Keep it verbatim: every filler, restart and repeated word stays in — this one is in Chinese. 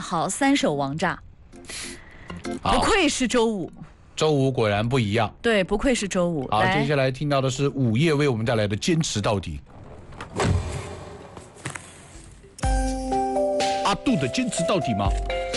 好，三手王炸，不愧是周五。 周五果然不一样， 对，不愧是周五。 好，接下来听到的是午夜为我们带来的坚持到底。阿杜的坚持到底吗？